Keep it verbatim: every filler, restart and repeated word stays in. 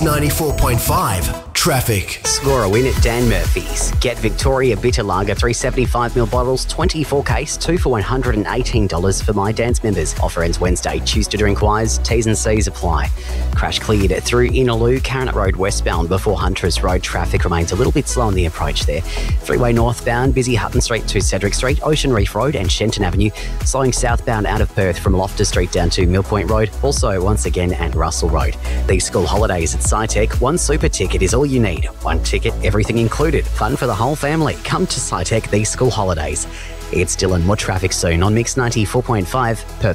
ninety-four point five traffic. Score a win at Dan Murphy's. Get Victoria Bitter Lager three seventy-five ml bottles, twenty-four case, two for one hundred eighteen dollars for My Dance members. Offer ends Wednesday. Choose to drink wise. T's and C's apply. Crash cleared through Innaloo, Caranet Road westbound before Hunter's Road. Traffic remains a little bit slow on the approach there. Freeway northbound, busy Hutton Street to Cedric Street, Ocean Reef Road and Shenton Avenue. Slowing southbound out of Perth from Loftus Street down to Mill Point Road. Also, once again, at Russell Road. These school holidays at SciTech, one super ticket is all you need. One ticket, everything included. Fun for the whole family. Come to SciTech these school holidays. It's Dylan. More traffic soon on Mix ninety-four point five. Perth's